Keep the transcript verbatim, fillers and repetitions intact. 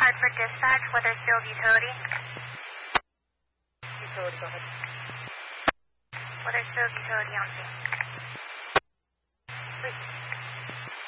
Hartford Dispatch, Weathersfield Utility. Utility, go ahead. Weathersfield Utility on scene. Please.